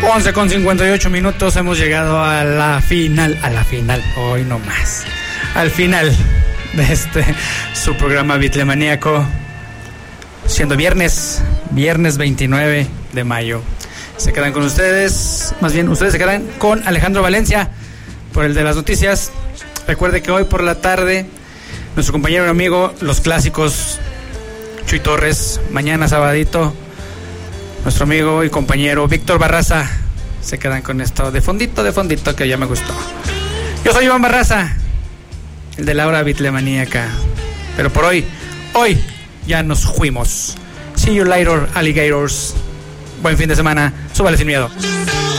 11:58, hemos llegado a la final, hoy no más, al final de su programa Bitlemaníaco, siendo viernes 29 de mayo. Se quedan con ustedes, más bien ustedes se quedan con Alejandro Valencia por el de las noticias. Recuerde que hoy por la tarde, nuestro compañero y amigo, los clásicos, Chuy Torres. Mañana sabadito, nuestro amigo y compañero Víctor Barraza. Se quedan con esto de fondito, que ya me gustó. Yo soy Iván Barraza, el de la hora bitlemaníaca. Pero por hoy ya nos fuimos. See you later, alligators. Buen fin de semana. Súbale sin miedo.